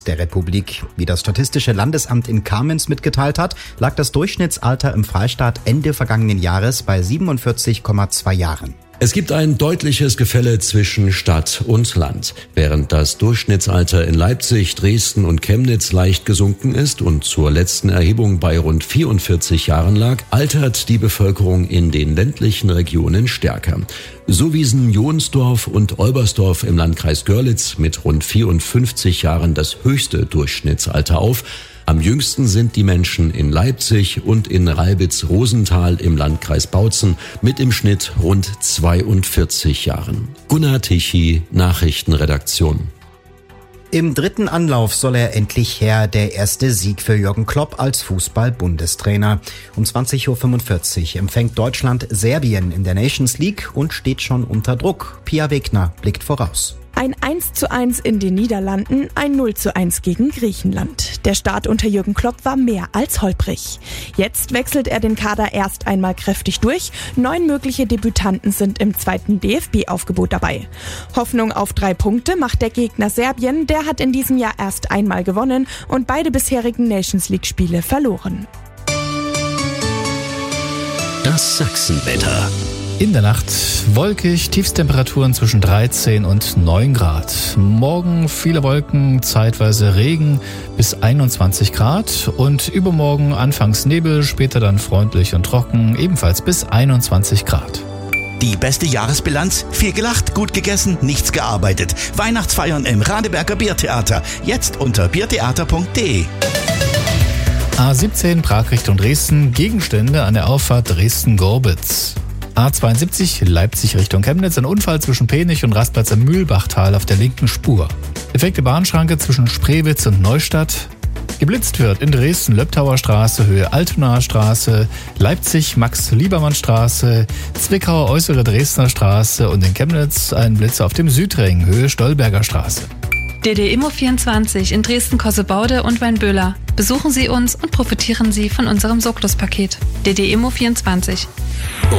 der Republik. Wie das Statistische Landesamt in Kamenz mitgeteilt hat, lag das Durchschnittsalter im Freistaat Ende vergangenen Jahres bei 47,2 Jahren. Es gibt ein deutliches Gefälle zwischen Stadt und Land. Während das Durchschnittsalter in Leipzig, Dresden und Chemnitz leicht gesunken ist und zur letzten Erhebung bei rund 44 Jahren lag, altert die Bevölkerung in den ländlichen Regionen stärker. So wiesen Johnsdorf und Olbersdorf im Landkreis Görlitz mit rund 54 Jahren das höchste Durchschnittsalter auf. Am jüngsten sind die Menschen in Leipzig und in Ralbitz-Rosenthal im Landkreis Bautzen mit im Schnitt rund 42 Jahren. Gunnar Tichy, Nachrichtenredaktion. Im dritten Anlauf soll er endlich her, der erste Sieg für Jürgen Klopp als Fußball-Bundestrainer. Um 20.45 Uhr empfängt Deutschland Serbien in der Nations League und steht schon unter Druck. Pia Wegner blickt voraus. Ein 1:1 in den Niederlanden, ein 0:1 gegen Griechenland. Der Start unter Jürgen Klopp war mehr als holprig. Jetzt wechselt er den Kader erst einmal kräftig durch. 9 mögliche Debütanten sind im zweiten DFB-Aufgebot dabei. Hoffnung auf 3 Punkte macht der Gegner Serbien. Der hat in diesem Jahr erst einmal gewonnen und beide bisherigen Nations-League-Spiele verloren. Das Sachsenwetter. In der Nacht wolkig, Tiefstemperaturen zwischen 13 und 9 Grad. Morgen viele Wolken, zeitweise Regen bis 21 Grad und übermorgen anfangs Nebel, später dann freundlich und trocken, ebenfalls bis 21 Grad. Die beste Jahresbilanz? Viel gelacht, gut gegessen, nichts gearbeitet. Weihnachtsfeiern im Radeberger Biertheater. Jetzt unter biertheater.de. A17 Prag Richtung Dresden, Gegenstände an der Auffahrt Dresden-Gorbitz. A72 Leipzig Richtung Chemnitz, ein Unfall zwischen Penich und Rastplatz im Mühlbachtal auf der linken Spur. Defekte Bahnschranke zwischen Spreewitz und Neustadt. Geblitzt wird in Dresden Löbtauer Straße, Höhe Altonaer Straße, Leipzig Max-Liebermann-Straße, Zwickau Äußere Dresdner Straße und in Chemnitz ein Blitz auf dem Südring, Höhe Stolberger Straße. DD Immo24 in Dresden-Kossebaude und Weinböhler. Besuchen Sie uns und profitieren Sie von unserem Sorglos-Paket. DD Immo24.